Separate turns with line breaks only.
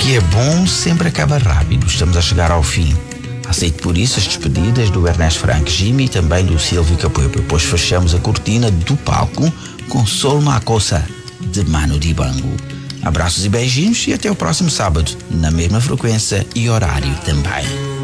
que é bom sempre acaba rápido. Estamos a chegar ao fim. Aceito por isso as despedidas do Ernest Frank Jimmy e também do Silvio Capoeira. Depois fechamos a cortina do palco com Sol Makossa, de Manu Dibango. Abraços e beijinhos e até o próximo sábado, na mesma frequência e horário também.